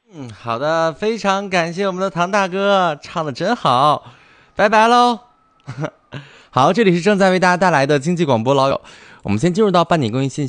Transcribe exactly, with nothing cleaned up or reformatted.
嗯，好的，非常感谢我们的唐大哥，唱的真好，拜拜喽。好，这里是正在为大家带来的经济广播老友，我们先进入到半点公益信息。